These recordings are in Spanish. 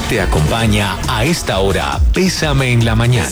Te acompaña a esta hora Bésame en la Mañana.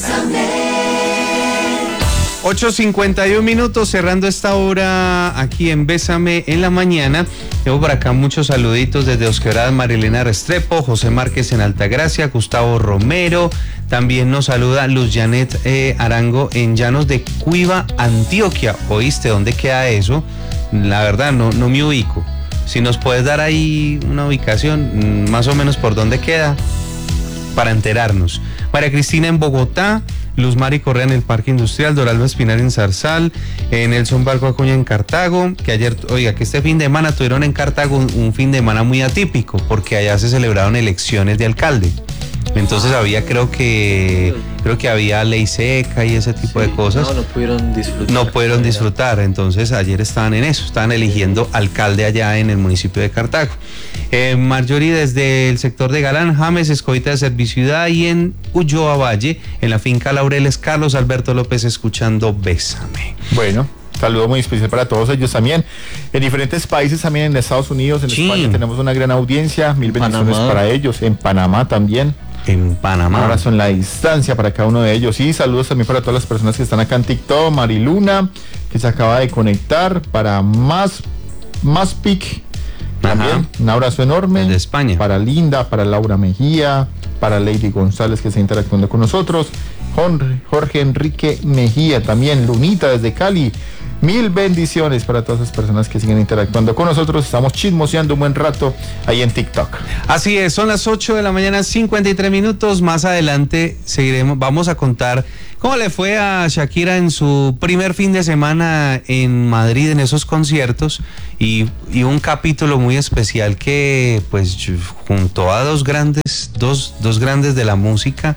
8:51 minutos, cerrando esta hora aquí en Bésame en la Mañana. Tengo por acá muchos saluditos desde Osquedad, Marilena Restrepo, José Márquez en Altagracia, Gustavo Romero. También nos saluda Luz Janet Arango en Llanos de Cuiva, Antioquia. ¿Oíste dónde queda eso? La verdad no me ubico. Si nos puedes dar ahí una ubicación, más o menos por dónde queda, para enterarnos. María Cristina en Bogotá, Luz Mari Correa en el Parque Industrial, Doraldo Espinar en Zarzal, Nelson Barco Acuña en Cartago, que ayer, oiga, que este fin de semana tuvieron en Cartago un fin de semana muy atípico, porque allá se celebraron elecciones de alcalde. Entonces creo que había ley seca y ese tipo de cosas. No pudieron disfrutar. No pudieron disfrutar, entonces ayer estaban en eso, estaban eligiendo alcalde allá en el municipio de Cartago. Marjorie desde el sector de Galán, James, Escogita de Serviciudad y en Ulloa Valle, en la finca Laureles, Carlos Alberto López escuchando Bésame. Bueno, saludo muy especial para todos ellos también. En diferentes países, también en Estados Unidos, en España tenemos una gran audiencia, mil bendiciones para ellos, en Panamá también. En Panamá. Un abrazo en la distancia para cada uno de ellos. Y saludos también para todas las personas que están acá en TikTok. Mariluna, que se acaba de conectar. Para más Pic. También un abrazo enorme. Desde España. Para Linda, para Laura Mejía, para Lady González, que está interactuando con nosotros. Jorge Enrique Mejía también. Lunita desde Cali. Mil bendiciones para todas las personas que siguen interactuando con nosotros. Estamos chismoseando un buen rato ahí en TikTok. Así es, son las 8 de la mañana, 53 minutos. Más adelante vamos a contar cómo le fue a Shakira en su primer fin de semana en Madrid, en esos conciertos, y un capítulo muy especial que, pues, junto a dos grandes de la música.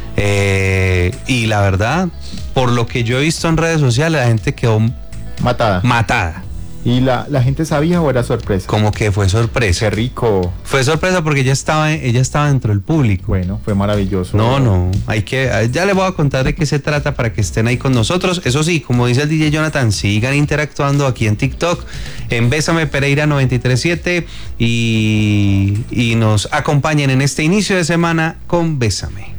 Y la verdad, por lo que yo he visto en redes sociales, la gente quedó matada. ¿Y la gente sabía o era sorpresa? Como que fue sorpresa. Qué rico. Fue sorpresa porque ella estaba dentro del público. Bueno, fue maravilloso. Ya les voy a contar de qué se trata para que estén ahí con nosotros. Eso sí, como dice el DJ Jonathan, sigan interactuando aquí en TikTok, en Bésame Pereira 937 y nos acompañen en este inicio de semana con Bésame.